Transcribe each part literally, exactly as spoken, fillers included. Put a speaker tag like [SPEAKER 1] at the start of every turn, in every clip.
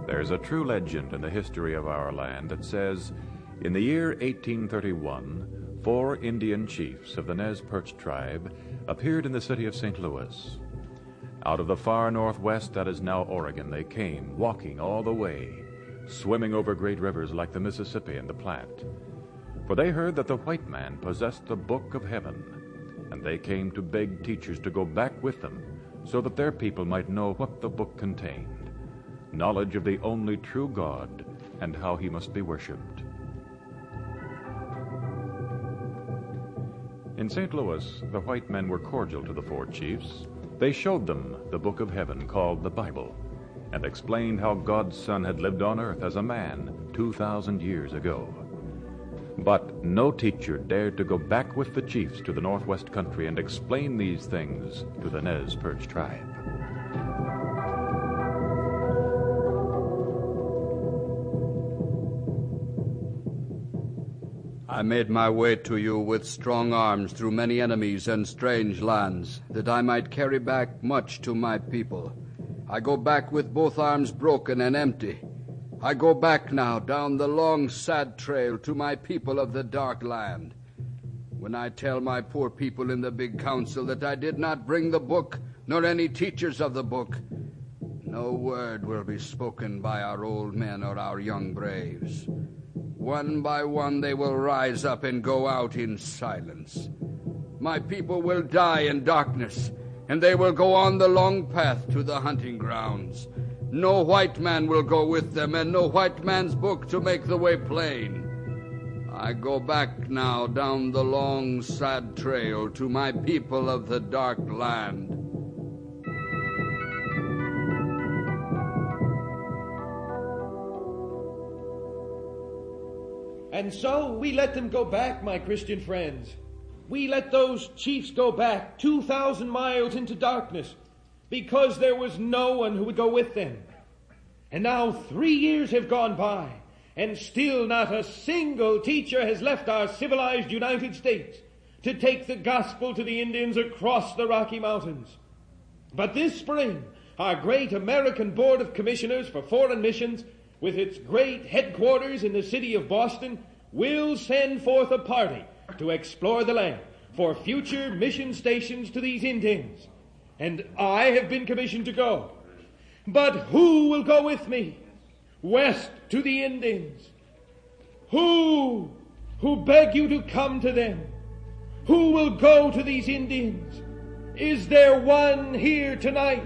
[SPEAKER 1] There's a true legend in the history of our land that says, in the year eighteen thirty-one, four Indian chiefs of the Nez Perce tribe appeared in the city of Saint Louis. Out of the far northwest that is now Oregon, they came, walking all the way, swimming over great rivers like the Mississippi and the Platte. For they heard that the white man possessed the book of heaven, and they came to beg teachers to go back with them so that their people might know what the book contained, knowledge of the only true God and how he must be worshipped. In Saint Louis, the white men were cordial to the four chiefs. They showed them the book of heaven called the Bible and explained how God's Son had lived on earth as a man two thousand years ago. But no teacher dared to go back with the chiefs to the northwest country and explain these things to the Nez Perce tribe.
[SPEAKER 2] I made my way to you with strong arms through many enemies and strange lands, that I might carry back much to my people. I go back with both arms broken and empty. I go back now down the long, sad trail to my people of the dark land. When I tell my poor people in the big council that I did not bring the book, nor any teachers of the book, no word will be spoken by our old men or our young braves. One by one they will rise up and go out in silence. My people will die in darkness, and they will go on the long path to the hunting grounds. No white man will go with them, and no white man's book to make the way plain. I go back now down the long, sad trail to my people of the dark land.
[SPEAKER 3] And so we let them go back, my Christian friends. We let those chiefs go back two thousand miles into darkness because there was no one who would go with them. And now three years have gone by, and still not a single teacher has left our civilized United States to take the gospel to the Indians across the Rocky Mountains. But this spring, our great American Board of Commissioners for Foreign Missions, with its great headquarters in the city of Boston, will send forth a party to explore the land for future mission stations to these Indians. And I have been commissioned to go. But who will go with me west to the Indians? Who, who beg you to come to them? Who will go to these Indians? Is there one here tonight?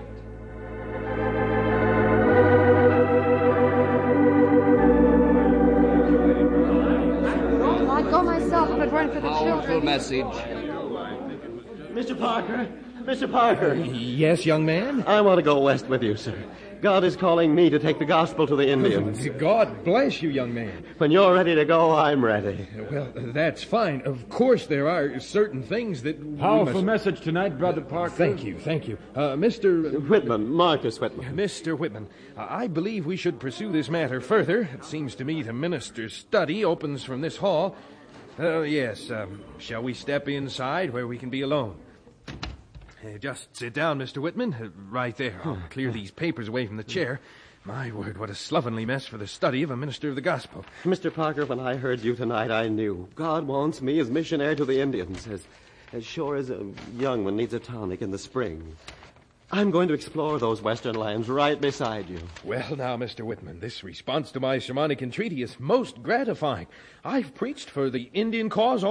[SPEAKER 4] I'd go myself if it weren't for the
[SPEAKER 2] Powerful
[SPEAKER 4] children.
[SPEAKER 2] message.
[SPEAKER 5] Mister Parker, Mister Parker.
[SPEAKER 3] Yes, young man?
[SPEAKER 5] I want to go west with you, sir. God is calling me to take the gospel to the Indians.
[SPEAKER 3] God bless you, young man.
[SPEAKER 5] When you're ready to go, I'm ready.
[SPEAKER 3] Well, that's fine. Of course, there are certain things that we
[SPEAKER 6] Powerful
[SPEAKER 3] must...
[SPEAKER 6] message tonight, Brother Parker.
[SPEAKER 3] Thank you, thank you. Uh, Mister...
[SPEAKER 5] Whitman, Marcus Whitman.
[SPEAKER 3] Mister Whitman, I believe we should pursue this matter further. It seems to me the minister's study opens from this hall. Uh, yes, um, shall we step inside where we can be alone? Uh, just sit down, Mister Whitman. Uh, right there. I'll clear these papers away from the chair. My word, what a slovenly mess for the study of a minister of the gospel.
[SPEAKER 5] Mister Parker, when I heard you tonight, I knew God wants me as missionary to the Indians, as, as sure as a young one needs a tonic in the spring. I'm going to explore those western lands right beside you.
[SPEAKER 3] Well, now, Mister Whitman, this response to my sermonic entreaty is most gratifying. I've preached for the Indian cause all